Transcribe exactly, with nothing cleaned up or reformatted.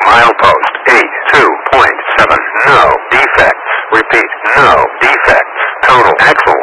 Milepost eight two point seven. No defects. Repeat, no defects. Total axle